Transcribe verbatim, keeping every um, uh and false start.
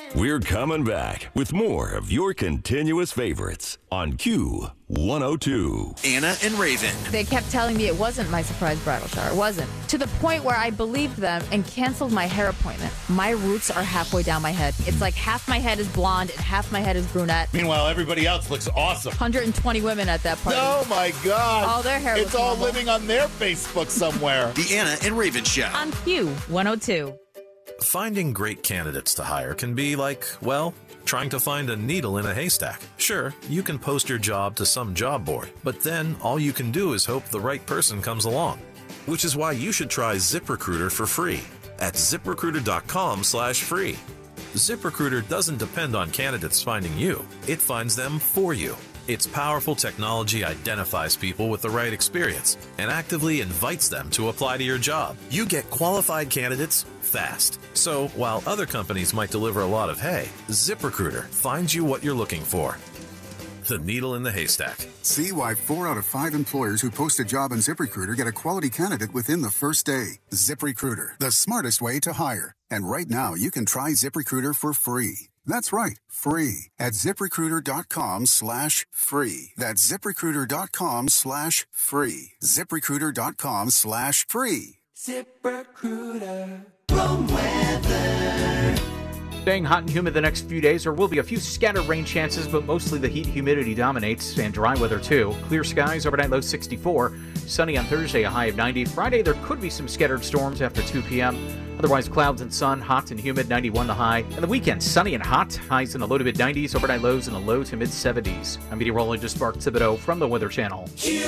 We're coming back with more of your continuous favorites on Q one oh two. Anna and Raven. They kept telling me it wasn't my surprise bridal shower. It wasn't. To the point where I believed them and canceled my hair appointment. My roots are halfway down my head. It's like half my head is blonde and half my head is brunette. Meanwhile, everybody else looks awesome. one hundred twenty women at that party. Oh, my God. All their hair It's looks all normal. living on their Facebook somewhere. The Anna and Raven Show. On Q one oh two. Finding great candidates to hire can be like, well, trying to find a needle in a haystack. Sure, you can post your job to some job board, but then all you can do is hope the right person comes along. Which is why you should try ZipRecruiter for free at ZipRecruiter.com slash free. ZipRecruiter doesn't depend on candidates finding you. It finds them for you. Its powerful technology identifies people with the right experience and actively invites them to apply to your job. You get qualified candidates fast. So while other companies might deliver a lot of hay, ZipRecruiter finds you what you're looking for. The needle in the haystack. See why four out of five employers who post a job on ZipRecruiter get a quality candidate within the first day. ZipRecruiter, the smartest way to hire. And right now, you can try ZipRecruiter for free. That's right, free at ZipRecruiter.com slash free. That's ZipRecruiter.com slash free. ZipRecruiter.com slash free. ZipRecruiter. From weather. Staying hot and humid the next few days. There will be a few scattered rain chances, but mostly the heat humidity dominates, and dry weather too. Clear skies, overnight low sixty-four. Sunny on Thursday, a high of ninety. Friday, there could be some scattered storms after two p.m. Otherwise, clouds and sun, hot and humid, ninety-one the high. And the weekend, sunny and hot, highs in the low to mid nineties, overnight lows in the low to mid seventies. I'm meteorologist Mark Thibodeau from the Weather Channel.